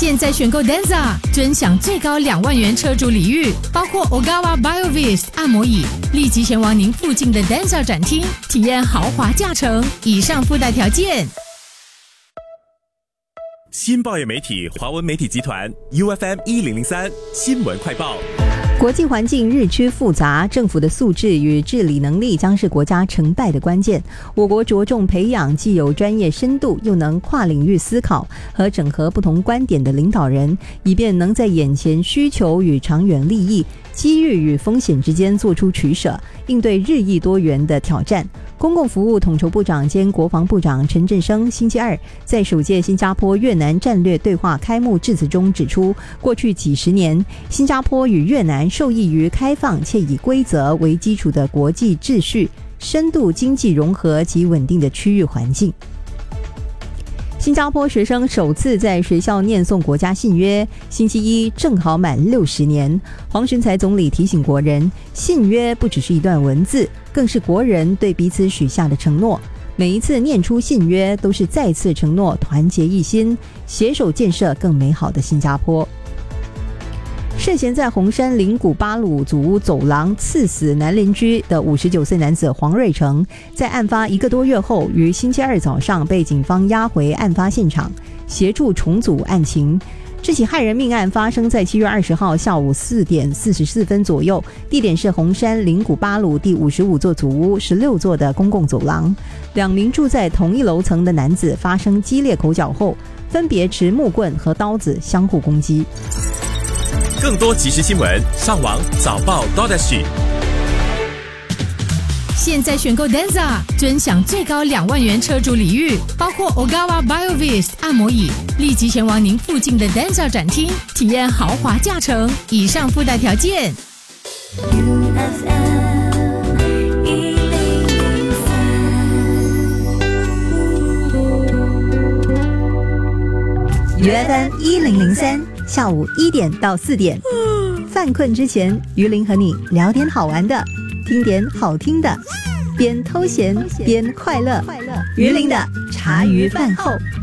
现在选购 Denza， 尊享最高2万元车主礼遇，包括 Ogawa BioVist 按摩椅，立即前往您附近的 Denza 展厅，体验豪华驾乘。以上附带条件。 新报业媒体华文媒体集团 UFM1003 新闻快报。 国际环境日趋复杂，政府的素质与治理能力将是国家成败的关键。我国着重培养既有专业深度，又能跨领域思考和整合不同观点的领导人，以便能在眼前需求与长远利益、机遇与风险之间做出取舍，应对日益多元的挑战。公共服务统筹部长兼国防部长陈振声星期二在首届新加坡越南战略对话开幕致辞中指出，过去几十年，新加坡与越南受益于开放且以规则为基础的国际秩序、深度经济融合及稳定的区域环境。新加坡学生首次在学校念诵国家信约，星期一正好满60年。黄循财总理提醒国人，信约不只是一段文字，更是国人对彼此许下的承诺。每一次念出信约，都是再次承诺团结一心，携手建设更美好的新加坡。涉嫌在红山灵谷巴鲁祖屋走廊刺死男邻居的59岁男子黄瑞成，在案发1个多月后，于星期二早上被警方押回案发现场，协助重组案情。这起害人命案发生在7月20号下午4点44分左右，地点是红山灵谷巴鲁第55座祖屋16座的公共走廊。2名住在同一楼层的男子发生激烈口角后，分别持木棍和刀子相互攻击。 更多即时新闻，上网早报 .SG。 现在选购 Denza， 尊享最高2万元车主礼遇，包括 Ogawa BioVist 按摩椅，立即前往您附近的 Denza 展厅，体验豪华驾乘。以上附带条件。 UFM1003下午1点到4点，犯困之前，于林和你聊点好玩的，听点好听的，边偷闲边快乐。于林的茶余饭后。